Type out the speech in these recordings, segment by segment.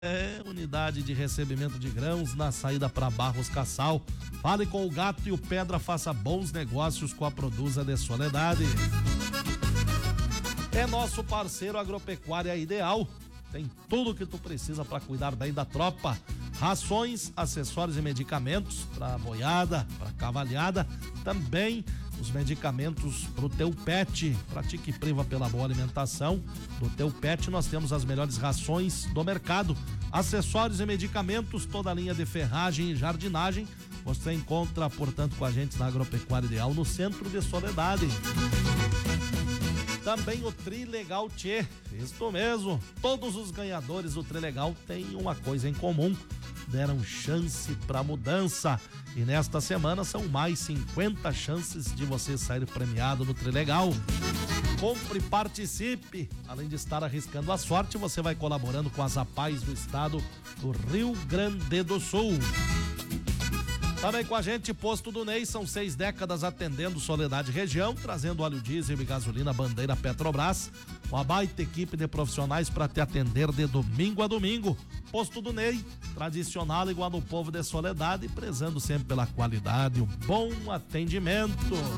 Unidade de recebimento de grãos na saída para Barros Cassal. Fale com o Gato e o Pedra, faça bons negócios com a Produza de Soledade. É nosso parceiro Agropecuária Ideal. Tem tudo que tu precisa para cuidar bem da tropa. Rações, acessórios e medicamentos para boiada, para cavalhada. Também os medicamentos pro teu pet. Pratique e priva pela boa alimentação do teu pet. Nós temos as melhores rações do mercado. Acessórios e medicamentos, toda a linha de ferragem e jardinagem. Você encontra, portanto, com a gente na Agropecuária Ideal, no centro de Soledade. Também o Trilegal Tchê, isso mesmo. Todos os ganhadores do Trilegal têm uma coisa em comum: deram chance para mudança. E nesta semana são mais 50 chances de você sair premiado no Trilegal. Compre e participe. Além de estar arriscando a sorte, você vai colaborando com as APAES do estado do Rio Grande do Sul. Também com a gente, Posto do Ney, são 6 décadas atendendo Soledade região, trazendo óleo diesel e gasolina bandeira Petrobras, uma baita equipe de profissionais para te atender de domingo a domingo. Posto do Ney, tradicional igual no povo de Soledade, prezando sempre pela qualidade e um bom atendimento.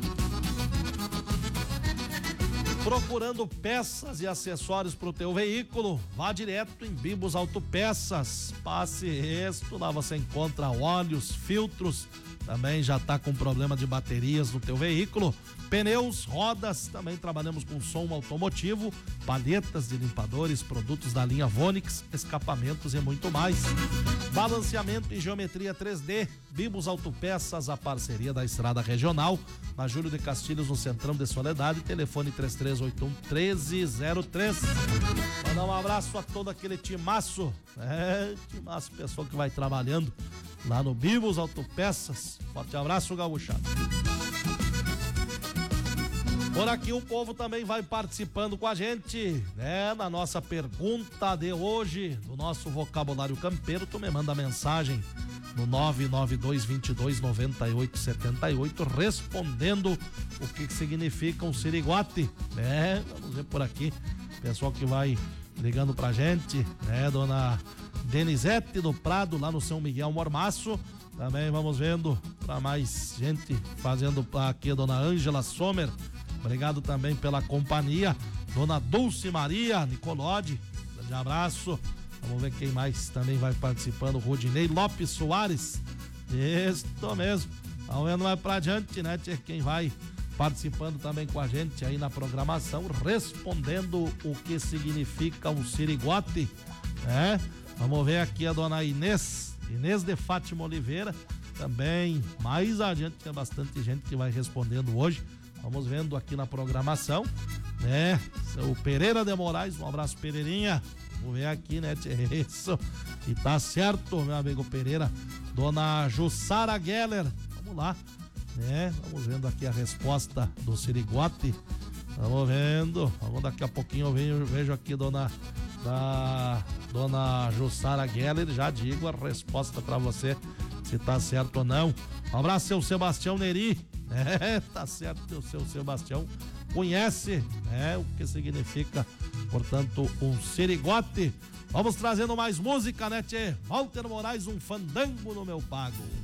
Procurando peças e acessórios para o teu veículo, vá direto em Bibos Autopeças. Passe Resto, lá você encontra óleos, filtros, também já está com problema de baterias no teu veículo, pneus, rodas, também trabalhamos com som automotivo, palhetas de limpadores, produtos da linha Vonix, escapamentos e muito mais. Balanceamento e geometria 3D, Bibos Autopeças, a parceria da Estrada Regional, na Júlio de Castilhos, no Centrão de Soledade, telefone 3381-1303. Mandar um abraço a todo aquele timaço, timaço, pessoa que vai trabalhando lá no Bibos Autopeças. Forte abraço, gaúchado. Por aqui o povo também vai participando com a gente, na nossa pergunta de hoje, do nosso vocabulário campeiro. Tu me manda mensagem no 992229878, respondendo o que significa um siriguate. Vamos ver por aqui, pessoal que vai ligando pra gente, dona Denizete do Prado, lá no São Miguel Mormaço. Também vamos vendo pra mais gente fazendo aqui, a dona Ângela Sommer. Obrigado também pela companhia. Dona Dulce Maria Nicolodi, grande abraço. Vamos ver quem mais também vai participando. Rodinei Lopes Soares. Isso mesmo. Vamos vendo mais pra adiante, quem vai participando também com a gente aí na programação, respondendo o que significa um siriguate. Vamos ver aqui a dona Inês de Fátima Oliveira. Também mais adiante tem bastante gente que vai respondendo hoje. Vamos vendo aqui na programação, O Pereira de Moraes, um abraço, Pereirinha. Vamos ver aqui, Isso. E tá certo, meu amigo Pereira. Dona Jussara Geller, vamos lá, Vamos vendo aqui a resposta do siriguate. Vamos vendo. Daqui a pouquinho eu vejo aqui dona Jussara Geller, já digo a resposta pra você, se tá certo ou não. Um abraço, seu Sebastião Neri. Tá certo, o seu Sebastião conhece, o que significa, portanto, um siriguate. Vamos trazendo mais música, Walter Moraes, um fandango no meu pago.